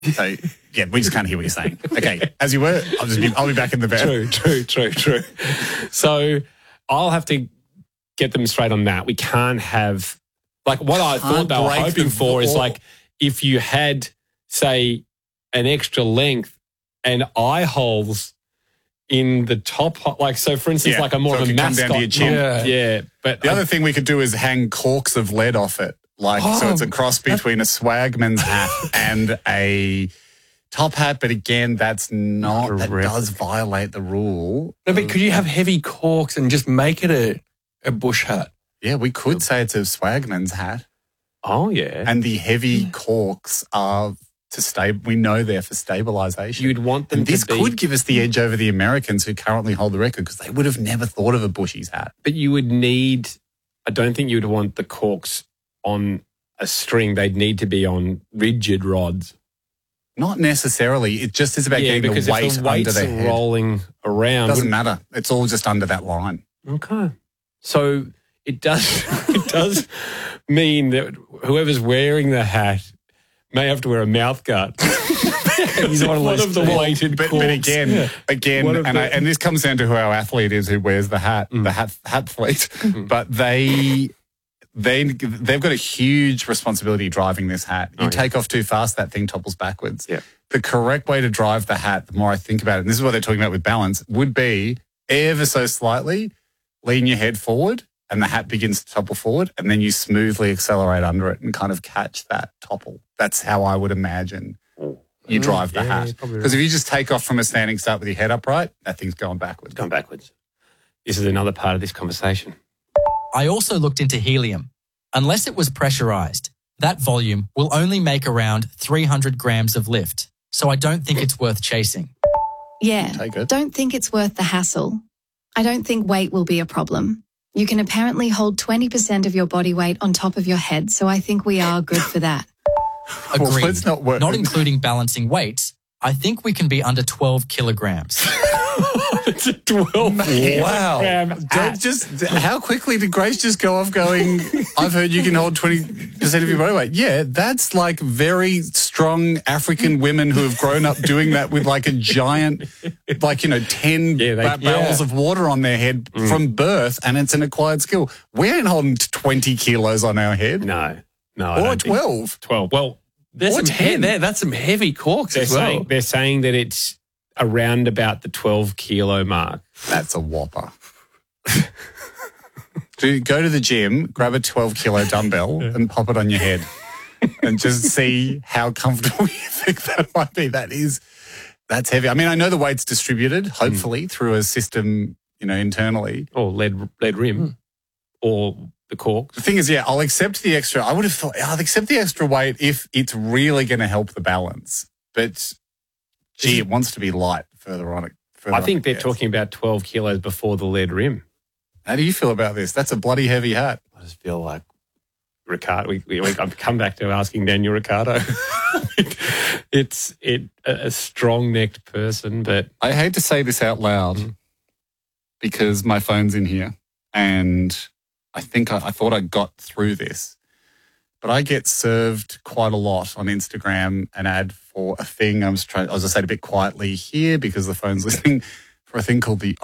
So, yeah, we just can't hear what you're saying. Okay, as you were, I'll be back in the bed. True. So I'll have to get them straight on that. We can't have, like what I thought they were hoping for is like if you had, say, an extra length and eye holes in the top, like, so for instance, like a more of a mascot. Come down to your chin. Yeah. But the other thing we could do is hang corks of lead off it. Like, so it's a cross between a swagman's hat and a top hat. But again, that does violate the rule. No, but could you have heavy corks and just make it a bush hat? Yeah, we could say it's a swagman's hat. Oh, yeah. And the heavy corks are we know they're for stabilisation. You'd want them this could give us the edge over the Americans who currently hold the record because they would have never thought of a Bushies hat. But you would need, I don't think you'd want the corks on a string. They'd need to be on rigid rods. Not necessarily. It just is about getting the weight under the head. Rolling around. Doesn't matter. It's all just under that line. Okay. So it does mean that whoever's wearing the hat may have to wear a mouth guard. He's one of the weighted corks. But again, and this comes down to who our athlete is who wears the hat, the hat fleet. But they've got a huge responsibility driving this hat. You take off too fast, that thing topples backwards. Yeah. The correct way to drive the hat, the more I think about it, and this is what they're talking about with balance, would be ever so slightly lean your head forward and the hat begins to topple forward and then you smoothly accelerate under it and kind of catch that topple. That's how I would imagine you drive the hat. Because if you just take off from a standing start with your head upright, that thing's going backwards. This is another part of this conversation. I also looked into helium. Unless it was pressurized, that volume will only make around 300 grams of lift. So I don't think it's worth chasing. Yeah, don't think it's worth the hassle. I don't think weight will be a problem. You can apparently hold 20% of your body weight on top of your head, so I think we are good for that. Agreed. Not including balancing weights, I think we can be under 12 kilograms. It's a 12. Wow. How quickly did Grace just go off going, I've heard you can hold 20% of your body weight. Yeah, that's like very strong African women who have grown up doing that with like a giant, 10 barrels of water on their head from birth, and it's an acquired skill. We ain't holding 20 kilos on our head. No. Or 12. 12. Well, that's some heavy corks as well. They're saying that it's around about the 12 kilo mark. That's a whopper. Go to the gym, grab a 12 kilo dumbbell and pop it on your head and just see how comfortable you think that might be. That's heavy. I mean, I know the weight's distributed, hopefully, through a system, internally. Or lead rim or the cork. The thing is, I'll accept the extra. I would have thought I'll accept the extra weight if it's really going to help the balance. But it wants to be light further on. I think they're talking about 12 kilos before the lead rim. How do you feel about this? That's a bloody heavy hat. I just feel like Ricardo. I've come back to asking Daniel Ricciardo. It's a strong-necked person, but I hate to say this out loud because my phone's in here, and I thought I got through this, but I get served quite a lot on Instagram an ad for a thing. I was going to say it a bit quietly here because the phone's listening, for a thing called the